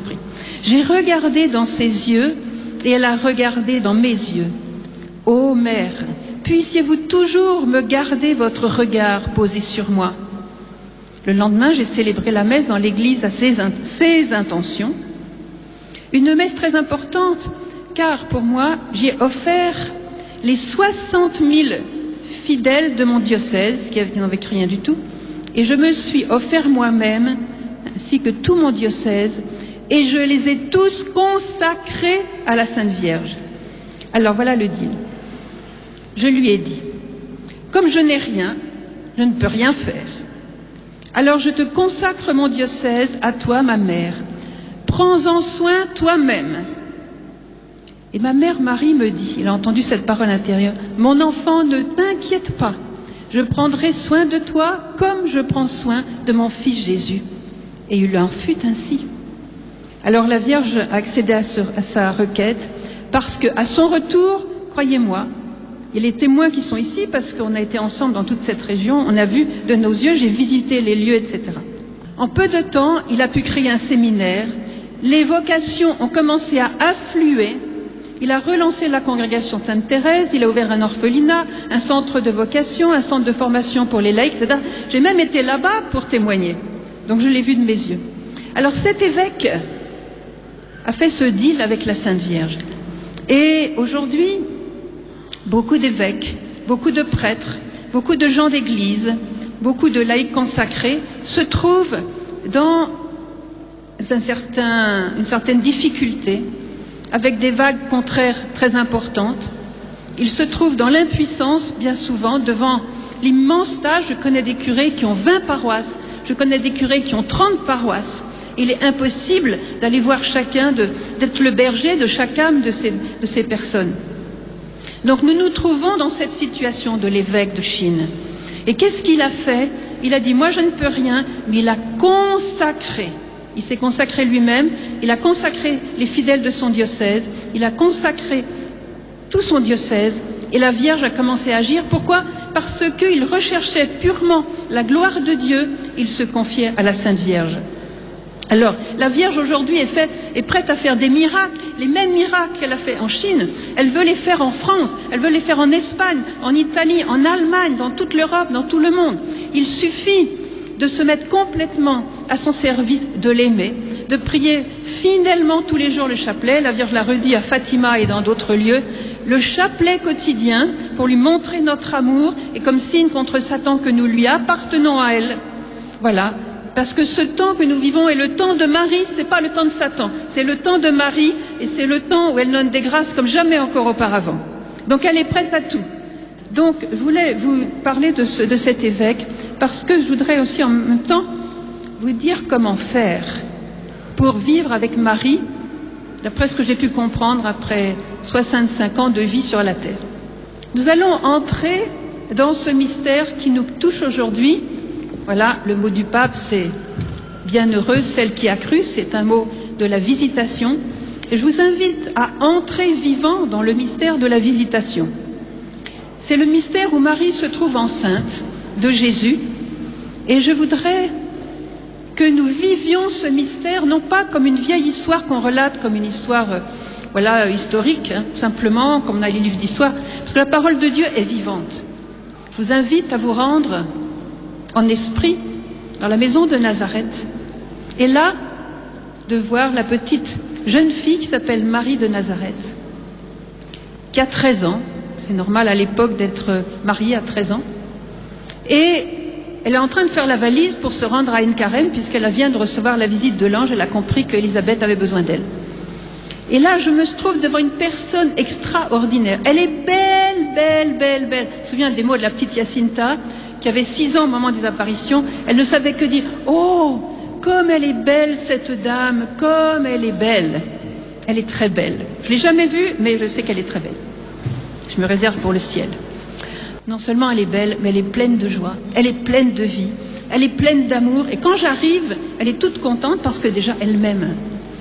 Saint-Esprit. J'ai regardé dans ses yeux et elle a regardé dans mes yeux. Ô Mère, puissiez-vous toujours me garder votre regard posé sur moi. Le lendemain, j'ai célébré la messe dans l'église à ses intentions. Une messe très importante, car pour moi, j'ai offert les 60 000 fidèles de mon diocèse, qui n'avaient rien du tout, et je me suis offert moi-même, ainsi que tout mon diocèse, et je les ai tous consacrés à la Sainte Vierge. Alors voilà le deal. Je lui ai dit, comme je n'ai rien, je ne peux rien faire. Alors je te consacre mon diocèse à toi, ma mère. Prends-en soin toi-même. Et ma mère Marie me dit, elle a entendu cette parole intérieure, mon enfant, ne t'inquiète pas, je prendrai soin de toi comme je prends soin de mon fils Jésus. Et il en fut ainsi. Alors la Vierge a accédé à sa requête, parce qu'à son retour, croyez-moi, il y a les témoins qui sont ici, parce qu'on a été ensemble dans toute cette région, on a vu de nos yeux, j'ai visité les lieux, etc. En peu de temps, il a pu créer un séminaire, les vocations ont commencé à affluer. Il a relancé la congrégation Sainte-Thérèse, il a ouvert un orphelinat, un centre de vocation, un centre de formation pour les laïcs, etc. J'ai même été là-bas pour témoigner. Donc je l'ai vu de mes yeux. Alors cet évêque a fait ce deal avec la Sainte Vierge. Et aujourd'hui, beaucoup d'évêques, beaucoup de prêtres, beaucoup de gens d'église, beaucoup de laïcs consacrés se trouvent dans une certaine difficulté, avec des vagues contraires très importantes. Ils se trouvent dans l'impuissance, bien souvent, devant l'immense tâche. Je connais des curés qui ont 20 paroisses, je connais des curés qui ont 30 paroisses. Il est impossible d'aller voir chacun, d'être le berger de chaque âme de ces personnes. Donc nous nous trouvons dans cette situation de l'évêque de Chine. Et qu'est-ce qu'il a fait? Il a dit, moi je ne peux rien, mais il a consacré. Il s'est consacré lui-même, il a consacré les fidèles de son diocèse, il a consacré tout son diocèse, et la Vierge a commencé à agir. Pourquoi? Parce qu'il recherchait purement la gloire de Dieu, il se confiait à la Sainte Vierge. Alors, la Vierge aujourd'hui est prête à faire des miracles, les mêmes miracles qu'elle a fait en Chine, elle veut les faire en France, elle veut les faire en Espagne, en Italie, en Allemagne, dans toute l'Europe, dans tout le monde. Il suffit de se mettre complètement à son service, de l'aimer, de prier fidèlement tous les jours le chapelet. La Vierge l'a redit à Fatima et dans d'autres lieux, le chapelet quotidien pour lui montrer notre amour et comme signe contre Satan que nous lui appartenons à elle. Voilà, parce que ce temps que nous vivons est le temps de Marie, c'est pas le temps de Satan, c'est le temps de Marie et c'est le temps où elle donne des grâces comme jamais encore auparavant. Donc elle est prête à tout. Donc je voulais vous parler de cet évêque parce que je voudrais aussi en même temps vous dire comment faire pour vivre avec Marie, d'après ce que j'ai pu comprendre après 65 ans de vie sur la terre. Nous allons entrer dans ce mystère qui nous touche aujourd'hui. Voilà, le mot du pape, c'est « bienheureuse celle qui a cru », c'est un mot de la visitation. Et je vous invite à entrer vivant dans le mystère de la visitation. C'est le mystère où Marie se trouve enceinte de Jésus. Et je voudrais que nous vivions ce mystère, non pas comme une vieille histoire qu'on relate, comme une histoire historique, hein, simplement, comme on a les livres d'histoire, parce que la parole de Dieu est vivante. Je vous invite à vous rendre en esprit dans la maison de Nazareth. Et là, de voir la petite jeune fille qui s'appelle Marie de Nazareth, qui a 13 ans, c'est normal à l'époque d'être mariée à 13 ans, et elle est en train de faire la valise pour se rendre à Ain-Carême, puisqu'elle vient de recevoir la visite de l'ange, elle a compris qu'Élisabeth avait besoin d'elle. Et là, je me trouve devant une personne extraordinaire. Elle est belle, belle, belle, belle. Je me souviens des mots de la petite Jacinta, qui avait 6 ans au moment des apparitions. Elle ne savait que dire « Oh, comme elle est belle cette dame, comme elle est belle !» Elle est très belle. Je ne l'ai jamais vue, mais je sais qu'elle est très belle. Je me réserve pour le ciel. Non seulement elle est belle, mais elle est pleine de joie, elle est pleine de vie, elle est pleine d'amour. Et quand j'arrive, elle est toute contente parce que déjà elle m'aime.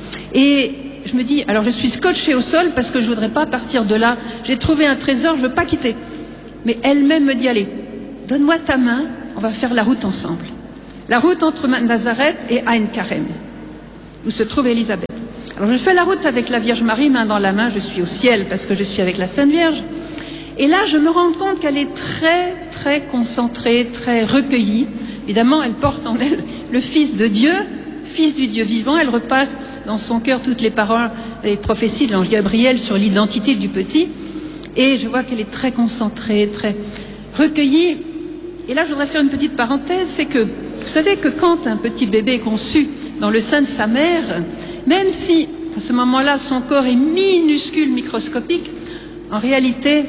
Et je me dis, alors je suis scotchée au sol parce que je ne voudrais pas partir de là. J'ai trouvé un trésor, je ne veux pas quitter. Mais elle-même me dit, allez, donne-moi ta main, on va faire la route ensemble. La route entre Nazareth et Ain-Carême, où se trouve Élisabeth. Alors je fais la route avec la Vierge Marie, main dans la main, je suis au ciel parce que je suis avec la Sainte Vierge. Et là, je me rends compte qu'elle est très, très concentrée, très recueillie. Évidemment, elle porte en elle le Fils de Dieu, Fils du Dieu vivant. Elle repasse dans son cœur toutes les paroles, les prophéties de l'ange Gabriel sur l'identité du petit. Et je vois qu'elle est très concentrée, très recueillie. Et là, je voudrais faire une petite parenthèse, c'est que, vous savez que quand un petit bébé est conçu dans le sein de sa mère, même si, à ce moment-là, son corps est minuscule, microscopique, en réalité,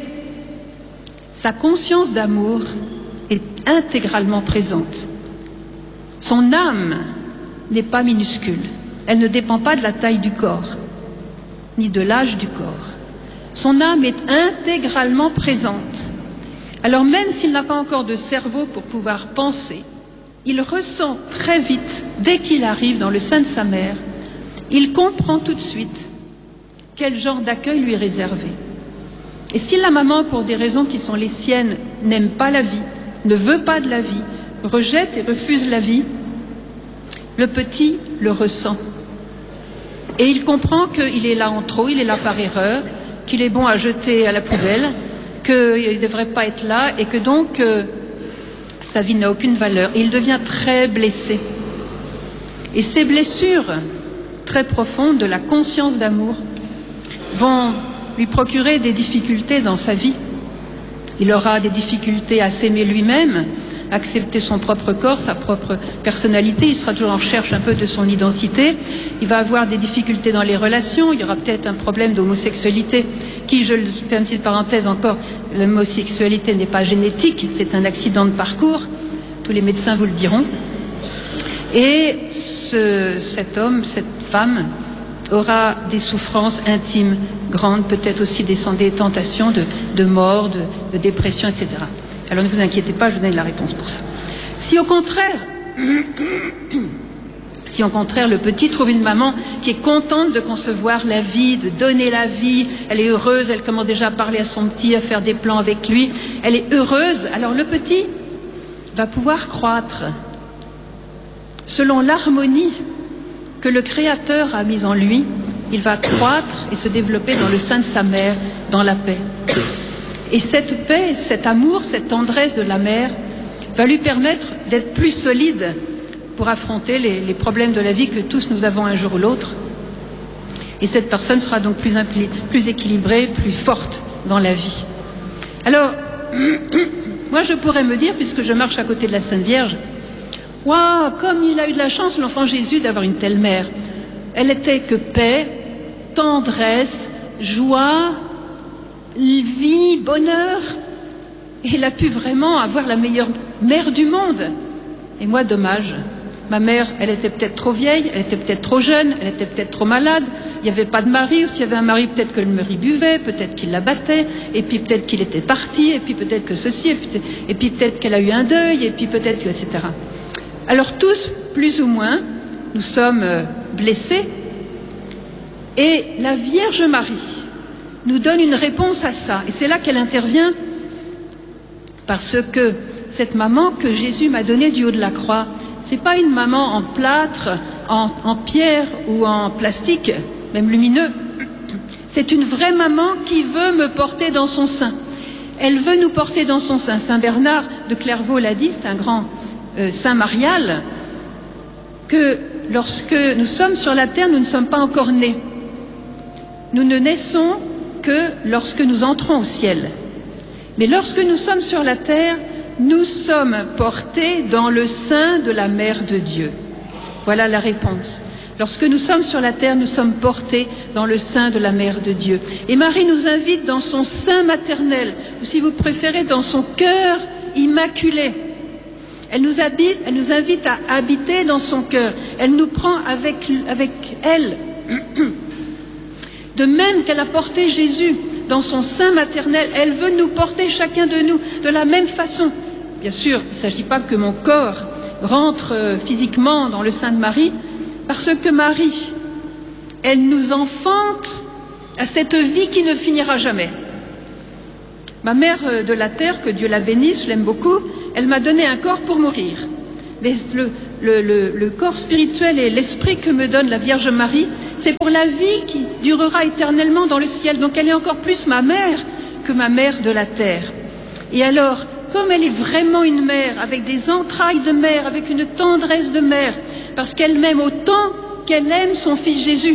sa conscience d'amour est intégralement présente. Son âme n'est pas minuscule. Elle ne dépend pas de la taille du corps, ni de l'âge du corps. Son âme est intégralement présente. Alors même s'il n'a pas encore de cerveau pour pouvoir penser, il ressent très vite, dès qu'il arrive dans le sein de sa mère, il comprend tout de suite quel genre d'accueil lui est réservé. Et si la maman, pour des raisons qui sont les siennes, n'aime pas la vie, ne veut pas de la vie, rejette et refuse la vie, le petit le ressent. Et il comprend qu'il est là en trop, il est là par erreur, qu'il est bon à jeter à la poubelle, qu'il ne devrait pas être là et que donc sa vie n'a aucune valeur. Et il devient très blessé. Et ces blessures très profondes de la conscience d'amour vont lui procurer des difficultés dans sa vie. Il aura des difficultés à s'aimer lui-même, accepter son propre corps, sa propre personnalité. Il sera toujours en recherche un peu de son identité. Il va avoir des difficultés dans les relations. Il y aura peut-être un problème d'homosexualité qui, je fais une petite parenthèse encore, l'homosexualité n'est pas génétique, c'est un accident de parcours. Tous les médecins vous le diront. Et cet homme, cette femme, aura des souffrances intimes grandes, peut-être aussi des tentations de mort, de dépression, etc. Alors ne vous inquiétez pas, je vous donne la réponse pour ça. Si au contraire, le petit trouve une maman qui est contente de concevoir la vie, de donner la vie, elle est heureuse, elle commence déjà à parler à son petit, à faire des plans avec lui, elle est heureuse, alors le petit va pouvoir croître selon l'harmonie que le Créateur a mise en lui. Il va croître et se développer dans le sein de sa mère, dans la paix. Et cette paix, cet amour, cette tendresse de la mère va lui permettre d'être plus solide pour affronter les problèmes de la vie que tous nous avons un jour ou l'autre. Et cette personne sera donc plus équilibrée, plus forte dans la vie. Alors, moi je pourrais me dire, puisque je marche à côté de la Sainte Vierge, waouh, comme il a eu de la chance, l'enfant Jésus, d'avoir une telle mère. Elle était que paix, tendresse, joie, vie, bonheur. Et elle a pu vraiment avoir la meilleure mère du monde. Et moi, dommage. Ma mère, elle était peut-être trop vieille, elle était peut-être trop jeune, elle était peut-être trop malade. Il n'y avait pas de mari, ou s'il y avait un mari, peut-être que le mari buvait, peut-être qu'il la battait, et puis peut-être qu'il était parti, et puis peut-être que ceci, et puis peut-être qu'elle a eu un deuil, et puis peut-être que, etc. Alors tous, plus ou moins, nous sommes blessés, et la Vierge Marie nous donne une réponse à ça. Et c'est là qu'elle intervient, parce que cette maman que Jésus m'a donnée du haut de la croix, c'est pas une maman en plâtre, en pierre ou en plastique, même lumineux. C'est une vraie maman qui veut me porter dans son sein. Elle veut nous porter dans son sein. Saint Bernard de Clairvaux l'a dit, c'est un grand saint marial, que lorsque nous sommes sur la terre, nous ne sommes pas encore nés. Nous ne naissons que lorsque nous entrons au ciel. Mais lorsque nous sommes sur la terre, nous sommes portés dans le sein de la Mère de Dieu. Voilà la réponse. Lorsque nous sommes sur la terre, nous sommes portés dans le sein de la Mère de Dieu. Et Marie nous invite dans son sein maternel, ou si vous préférez, dans son cœur immaculé. Elle nous invite à habiter dans son cœur. Elle nous prend avec elle. De même qu'elle a porté Jésus dans son sein maternel, elle veut nous porter chacun de nous de la même façon. Bien sûr, il ne s'agit pas que mon corps rentre physiquement dans le sein de Marie, parce que Marie, elle nous enfante à cette vie qui ne finira jamais. Ma mère de la terre, que Dieu la bénisse, je l'aime beaucoup, elle m'a donné un corps pour mourir. Mais le corps spirituel et l'esprit que me donne la Vierge Marie, c'est pour la vie qui durera éternellement dans le ciel. Donc elle est encore plus ma mère que ma mère de la terre. Et alors, comme elle est vraiment une mère, avec des entrailles de mère, avec une tendresse de mère, parce qu'elle m'aime autant qu'elle aime son fils Jésus.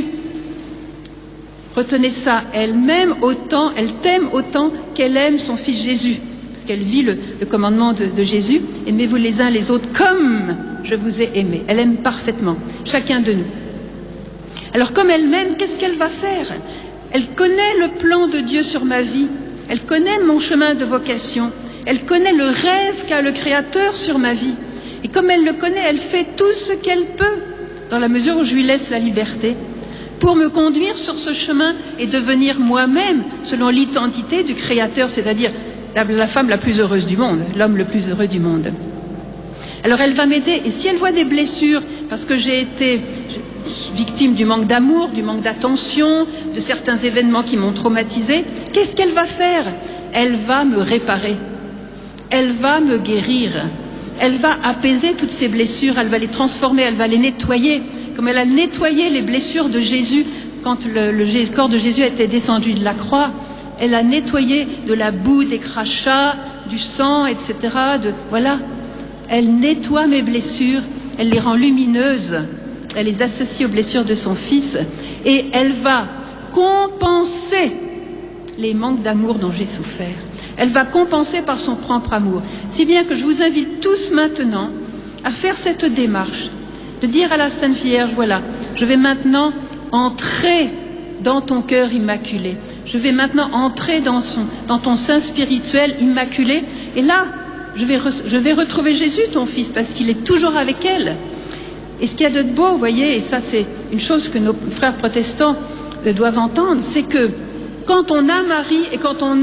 Retenez ça, elle m'aime autant, elle t'aime autant qu'elle aime son fils Jésus. Parce qu'elle vit le commandement de Jésus, aimez-vous les uns les autres comme je vous ai aimé. Elle aime parfaitement, chacun de nous. Alors comme elle m'aime, qu'est-ce qu'elle va faire? Elle connaît le plan de Dieu sur ma vie, elle connaît mon chemin de vocation, elle connaît le rêve qu'a le Créateur sur ma vie. Et comme elle le connaît, elle fait tout ce qu'elle peut, dans la mesure où je lui laisse la liberté, pour me conduire sur ce chemin et devenir moi-même, selon l'identité du Créateur, c'est-à-dire la femme la plus heureuse du monde, l'homme le plus heureux du monde. Alors elle va m'aider, et si elle voit des blessures, parce que j'ai été victime du manque d'amour, du manque d'attention, de certains événements qui m'ont traumatisée, qu'est-ce qu'elle va faire? Elle va me réparer, elle va me guérir, elle va apaiser toutes ces blessures, elle va les transformer, elle va les nettoyer, comme elle a nettoyé les blessures de Jésus quand le corps de Jésus était descendu de la croix. Elle a nettoyé de la boue, des crachats, du sang, etc. Voilà. Elle nettoie mes blessures, elle les rend lumineuses, elle les associe aux blessures de son fils et elle va compenser les manques d'amour dont j'ai souffert. Elle va compenser par son propre amour. Si bien que je vous invite tous maintenant à faire cette démarche, de dire à la Sainte Vierge, voilà, je vais maintenant entrer dans ton cœur immaculé. Je vais maintenant entrer dans ton sein spirituel immaculé. Et là, je vais retrouver Jésus, ton fils, parce qu'il est toujours avec elle. Et ce qu'il y a de beau, vous voyez, et ça c'est une chose que nos frères protestants doivent entendre, c'est que quand on a Marie et quand on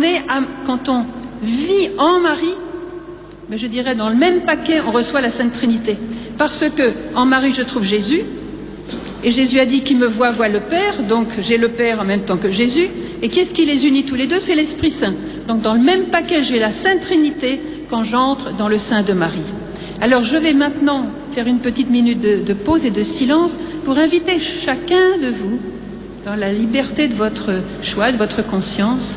vit en Marie, mais je dirais dans le même paquet, on reçoit la Sainte Trinité. Parce que en Marie, je trouve Jésus, et Jésus a dit qu'il me voit le Père, donc j'ai le Père en même temps que Jésus, et qu'est-ce qui les unit tous les deux? C'est l'Esprit Saint. Donc dans le même paquet, j'ai la Sainte Trinité quand j'entre dans le sein de Marie. Alors je vais maintenant faire une petite minute de pause et de silence pour inviter chacun de vous, dans la liberté de votre choix, de votre conscience,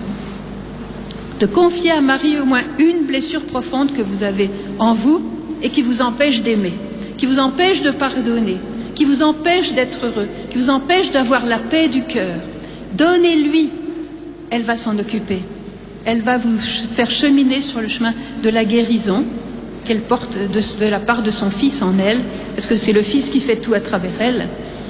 de confier à Marie au moins une blessure profonde que vous avez en vous et qui vous empêche d'aimer, qui vous empêche de pardonner, qui vous empêche d'être heureux, qui vous empêche d'avoir la paix du cœur. Donnez-lui, elle va s'en occuper. Elle va vous faire cheminer sur le chemin de la guérison qu'elle porte de la part de son Fils en elle, parce que c'est le Fils qui fait tout à travers elle.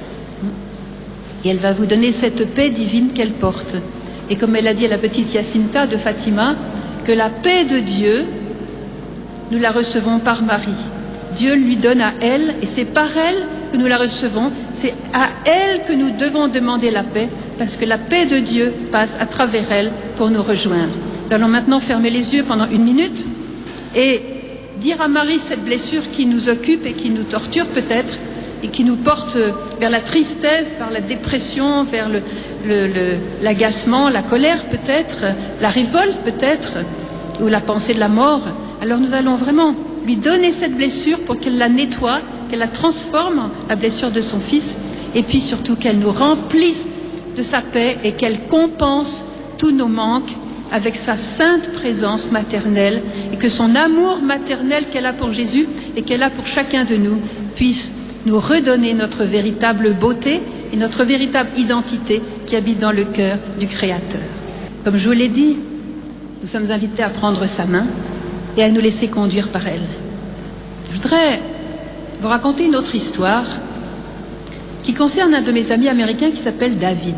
Et elle va vous donner cette paix divine qu'elle porte. Et comme elle a dit à la petite Jacinta de Fatima, que la paix de Dieu, nous la recevons par Marie. Dieu lui donne à elle, et c'est par elle que nous la recevons, c'est à elle que nous devons demander la paix, parce que la paix de Dieu passe à travers elle pour nous rejoindre. Nous allons maintenant fermer les yeux pendant 1 minute et dire à Marie cette blessure qui nous occupe et qui nous torture peut-être, et qui nous porte vers la tristesse, vers la dépression, vers l'agacement, la colère peut-être, la révolte peut-être, ou la pensée de la mort. Alors nous allons vraiment lui donner cette blessure pour qu'elle la nettoie, qu'elle la transforme en la blessure de son Fils, et puis surtout qu'elle nous remplisse de sa paix et qu'elle compense tous nos manques avec sa sainte présence maternelle, et que son amour maternel qu'elle a pour Jésus et qu'elle a pour chacun de nous puisse nous redonner notre véritable beauté et notre véritable identité qui habite dans le cœur du Créateur. Comme je vous l'ai dit, nous sommes invités à prendre sa main et à nous laisser conduire par elle. Je voudrais vous raconter une autre histoire qui concerne un de mes amis américains qui s'appelle David.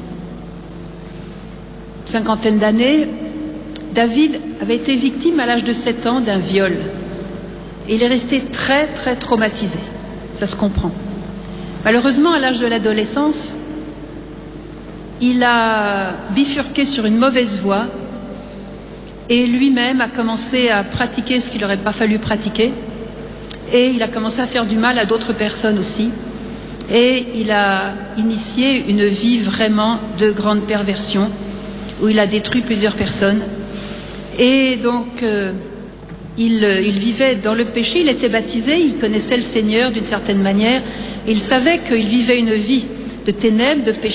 Une 50aine d'années, David avait été victime à l'âge de 7 ans d'un viol. Et il est resté très très traumatisé. Ça se comprend. Malheureusement, à l'âge de l'adolescence, il a bifurqué sur une mauvaise voie et lui-même a commencé à pratiquer ce qu'il n'aurait pas fallu pratiquer, et il a commencé à faire du mal à d'autres personnes aussi, et il a initié une vie vraiment de grande perversion où il a détruit plusieurs personnes. Et donc il vivait dans le péché, il était baptisé, il connaissait le Seigneur d'une certaine manière, et il savait qu'il vivait une vie ténèbres, de péché.